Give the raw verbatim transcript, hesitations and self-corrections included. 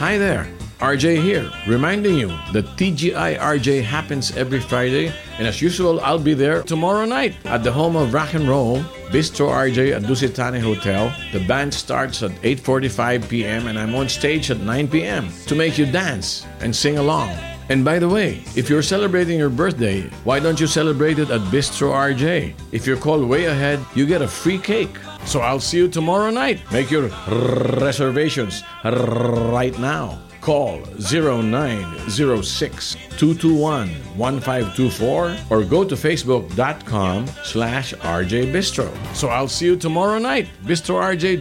Hi there, R J here, reminding you that T G I R J happens every Friday, and as usual, I'll be there tomorrow night at the home of rock and roll, Bistro R J at Dusitane Hotel. The band starts at eight forty-five p.m. and I'm on stage at nine p.m. to make you dance and sing along. And by the way, if you're celebrating your birthday, why don't you celebrate it at Bistro R J? If you're called way ahead, you get a free cake. So I'll see you tomorrow night. Make your reservations right now. Call zero nine zero six, two two one, one five two four or go to facebook.com slash RJ Bistro. So I'll see you tomorrow night. Bistro R J